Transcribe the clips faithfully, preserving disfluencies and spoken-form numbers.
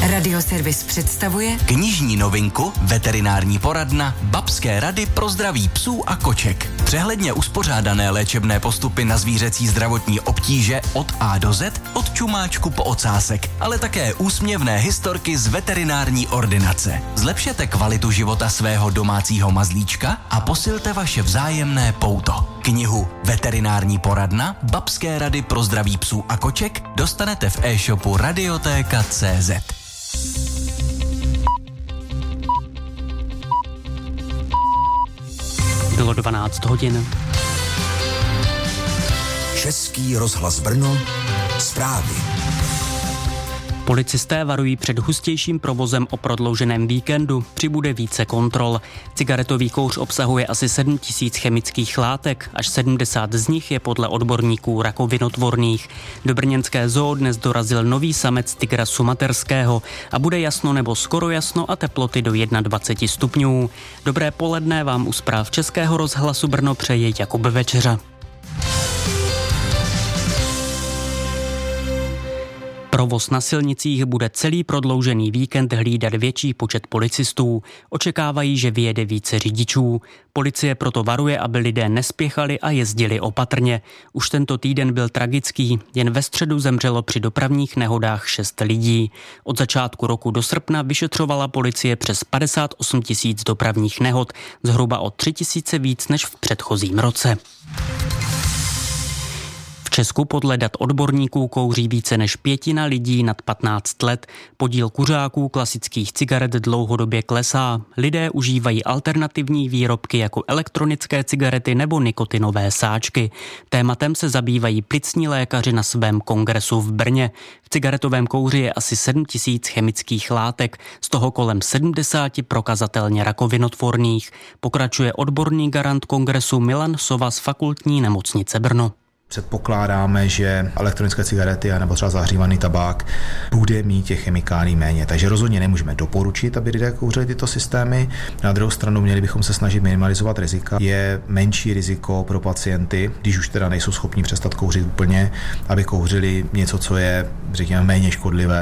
Radioservis představuje knižní novinku, veterinární poradna, babské rady pro zdraví psů a koček. Přehledně uspořádané léčebné postupy na zvířecí zdravotní obtíže od A do Z, od čumáčku po ocásek, ale také úsměvné historky z veterinární ordinace. Zlepšete kvalitu života svého domácího mazlíčka a posilte vaše vzájemné pouto. Knihu Veterinární poradna, babské rady pro zdraví psů a koček dostanete v e-shopu radiotéka tečka cé zet. Bylo dvanáct hodin. Český rozhlas Brno, zprávy. Policisté varují před hustějším provozem o prodlouženém víkendu. Přibude více kontrol. Cigaretový kouř obsahuje asi sedm tisíc chemických látek, až sedmdesát z nich je podle odborníků rakovinotvorných. Do brněnské zoo dnes dorazil nový samec tygra sumaterského a bude jasno nebo skoro jasno a teploty do dvacet jedna stupňů. Dobré poledne vám u zpráv Českého rozhlasu Brno přeje Jakub Večeřa. Provoz na silnicích bude celý prodloužený víkend hlídat větší počet policistů. Očekávají, že vyjede více řidičů. Policie proto varuje, aby lidé nespěchali a jezdili opatrně. Už tento týden byl tragický. Jen ve středu zemřelo při dopravních nehodách šest lidí. Od začátku roku do srpna vyšetřovala policie přes padesát osm tisíc dopravních nehod, zhruba o tři tisíce víc než v předchozím roce. V Česku podle dat odborníků kouří více než pětina lidí nad patnáct let. Podíl kuřáků klasických cigaret dlouhodobě klesá. Lidé užívají alternativní výrobky jako elektronické cigarety nebo nikotinové sáčky. Tématem se zabývají plicní lékaři na svém kongresu v Brně. V cigaretovém kouři je asi sedm tisíc chemických látek, z toho kolem sedmdesát prokazatelně rakovinotvorných. Pokračuje odborný garant kongresu Milan Sova z Fakultní nemocnice Brno. Předpokládáme, že elektronické cigarety nebo třeba zahřívaný tabák bude mít těch chemikálií méně. Takže rozhodně nemůžeme doporučit, aby lidé kouřili tyto systémy. Na druhou stranu měli bychom se snažit minimalizovat rizika. Je menší riziko pro pacienty, když už teda nejsou schopni přestat kouřit úplně, aby kouřili něco, co je, řekněme, méně škodlivé.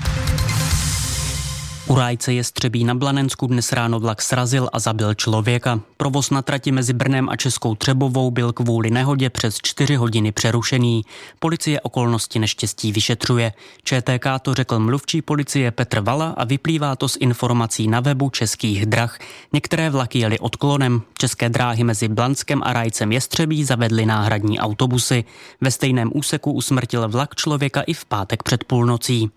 U Rájce Jestřebí na Blanensku dnes ráno vlak srazil a zabil člověka. Provoz na trati mezi Brnem a Českou Třebovou byl kvůli nehodě přes čtyři hodiny přerušený. Policie okolnosti neštěstí vyšetřuje. ČTK to řekl mluvčí policie Petr Vala a vyplývá to z informací na webu Českých drah. Některé vlaky jely odklonem. České dráhy mezi Blanskem a Rájcem Jestřebí zavedly náhradní autobusy. Ve stejném úseku usmrtil vlak člověka i v pátek před půlnocí.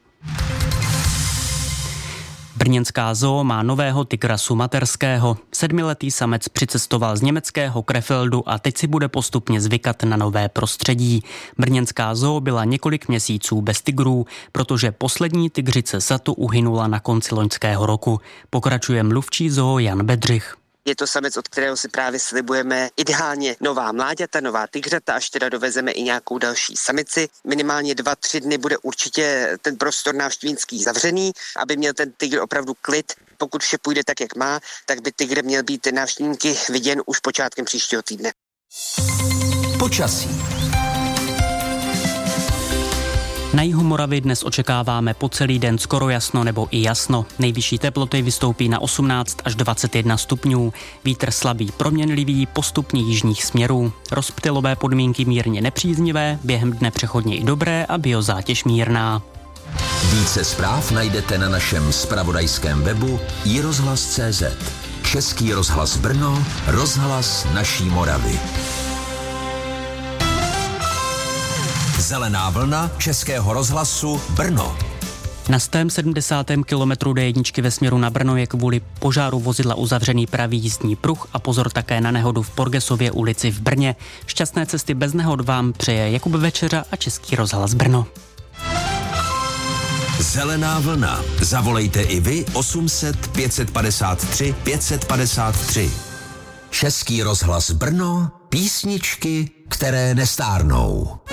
Brněnská zoo má nového tygra sumaterského. Sedmiletý samec přicestoval z německého Krefeldu a teď si bude postupně zvykat na nové prostředí. Brněnská zoo byla několik měsíců bez tygrů, protože poslední tygřice Satu uhynula na konci loňského roku. Pokračuje mluvčí zoo Jan Bedřich. Je to samec, od kterého si právě slibujeme ideálně nová mláďata, nová tygřata, až teda dovezeme i nějakou další samici. Minimálně dva, tři dny bude určitě ten prostor návštěvnický zavřený, aby měl ten tygr opravdu klid. Pokud vše půjde tak, jak má, tak by tygr měl být návštěvníky viděn už počátkem příštího týdne. Počasí. Na jihu Moravy dnes očekáváme po celý den skoro jasno nebo i jasno. Nejvyšší teploty vystoupí na osmnáct až dvacet jedna stupňů. Vítr slabý proměnlivý, postupně jižních směrů. Rozptylové podmínky mírně nepříznivé, během dne přechodně i dobré a biozátěž mírná. Více zpráv najdete na našem zpravodajském webu i rozhlas tečka cé zet. Český rozhlas Brno, rozhlas naší Moravy. Zelená vlna Českého rozhlasu Brno. Na sto sedmdesátém kilometru dé jedna ve směru na Brno je kvůli požáru vozidla uzavřený pravý jízdní pruh a pozor také na nehodu v Porgesově ulici v Brně. Šťastné cesty bez nehod vám přeje Jakub Večeřa a Český rozhlas Brno. Zelená vlna. Zavolejte i vy osm set pět set padesát tři pět set padesát tři. Český rozhlas Brno. Písničky, které nestárnou.